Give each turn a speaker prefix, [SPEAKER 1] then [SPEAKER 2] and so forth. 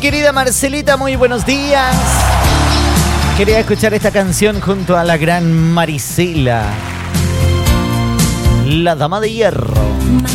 [SPEAKER 1] querida Marcelita, muy buenos días. Quería escuchar esta canción junto a la gran Marisela, la Dama de Hierro.